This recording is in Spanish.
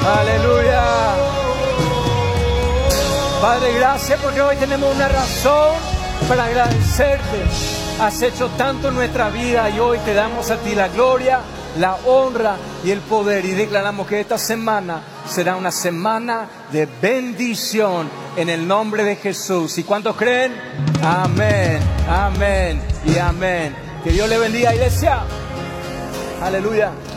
Aleluya. Padre, gracias porque hoy tenemos una razón para agradecerte. Has hecho tanto en nuestra vida y hoy te damos a ti la gloria, la honra y el poder. Y declaramos que esta semana será una semana de bendición en el nombre de Jesús. ¿Y cuántos creen? Amén, amén y amén. Que Dios le bendiga, iglesia. Aleluya.